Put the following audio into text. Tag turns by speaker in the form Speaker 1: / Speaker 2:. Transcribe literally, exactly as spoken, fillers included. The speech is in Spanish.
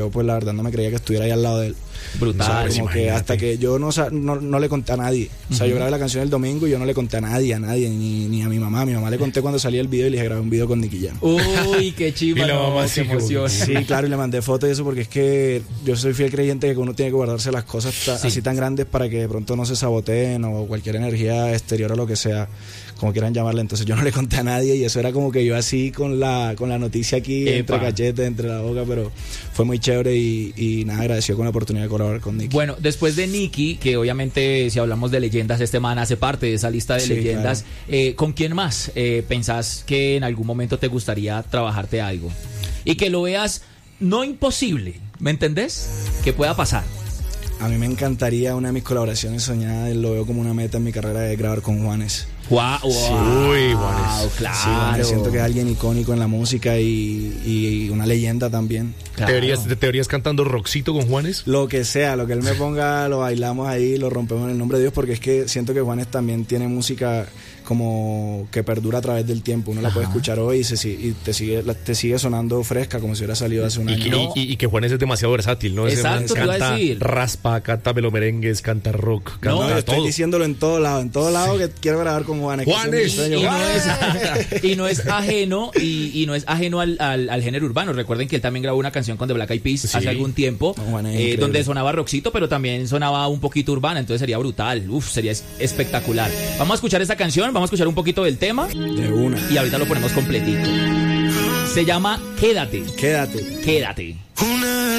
Speaker 1: Yo pues la verdad no me creía que estuviera ahí al lado de él.
Speaker 2: Brutal.
Speaker 1: O sea, como
Speaker 3: Imagínate.
Speaker 1: que hasta que yo no, no, no le conté a nadie. O sea,
Speaker 2: Uh-huh.
Speaker 1: yo grabé la canción el domingo y yo no le conté a nadie, a nadie, ni, ni a mi mamá. A mi mamá le conté cuando salía el video y le dije, grabé un video con Nicky Jam.
Speaker 2: Uy, qué chiva,
Speaker 3: Y la
Speaker 2: no,
Speaker 3: mamá
Speaker 2: qué
Speaker 3: sí, como
Speaker 2: emoción.
Speaker 1: Sí, claro, y le mandé fotos y eso porque es que yo soy fiel creyente de que uno tiene que guardarse las cosas ta-
Speaker 2: Sí.
Speaker 1: así tan grandes para que de pronto no se saboteen o cualquier energía exterior o lo que sea, como quieran llamarle. Entonces yo no le conté a nadie y eso era como que yo así con la con la noticia aquí
Speaker 2: Epa.
Speaker 1: entre cachetes, entre la boca, pero fue muy chévere y, y nada, agradecido con la oportunidad de colaborar con Nicky.
Speaker 2: Bueno, después de Nicky, que obviamente si hablamos de leyendas, este man hace parte de esa lista de
Speaker 1: Sí,
Speaker 2: leyendas, eh, ¿con quién más eh, pensás que en algún momento te gustaría trabajarte algo? Y que lo veas no imposible, ¿me entendés? Que pueda pasar.
Speaker 1: A mí me encantaría una de mis colaboraciones soñadas, lo veo como una meta en mi carrera, de grabar con Juanes.
Speaker 2: Wow, wow,
Speaker 3: Uy, Juanes.
Speaker 2: claro.
Speaker 1: Sí, Juanes, siento que es alguien icónico en la música y, y una leyenda también.
Speaker 2: Claro.
Speaker 3: ¿Te verías, te, te verías cantando rockcito con Juanes?
Speaker 1: Lo que sea, lo que él me ponga, lo bailamos ahí, lo rompemos en el nombre de Dios, porque es que siento que Juanes también tiene música como que perdura a través del tiempo. Uno la puede escuchar hoy y, se, si- y te sigue la- te sigue sonando fresca como si hubiera salido hace un
Speaker 3: Y,
Speaker 1: año.
Speaker 3: que-
Speaker 2: No.
Speaker 3: y- y que Juanes es demasiado versátil, ¿no? Ese
Speaker 2: Exacto,
Speaker 3: man
Speaker 2: te iba a
Speaker 3: canta
Speaker 2: decir.
Speaker 3: raspa, canta melomerengues, canta rock, canta
Speaker 1: No, yo estoy
Speaker 3: todo.
Speaker 1: diciéndolo en todo lado, en todo lado que quiero grabar con Juanes. que
Speaker 3: ¡Juanes!
Speaker 1: ese es mi
Speaker 2: Y
Speaker 1: sueño.
Speaker 2: no es, y no es ajeno y, y no es ajeno al, al, al género urbano. Recuerden que él también grabó una canción con The Black Eyed Peas
Speaker 3: Sí.
Speaker 2: hace algún tiempo,
Speaker 1: No, Juan, es
Speaker 2: eh,
Speaker 1: increíble.
Speaker 2: donde sonaba rockcito, pero también sonaba un poquito urbana, entonces sería brutal. Uf, sería es- espectacular. Vamos a escuchar esta canción, vamos a escuchar un poquito del tema
Speaker 1: De una.
Speaker 2: y ahorita lo ponemos completito. Se llama Quédate,
Speaker 1: Quédate.
Speaker 2: quédate.
Speaker 4: Una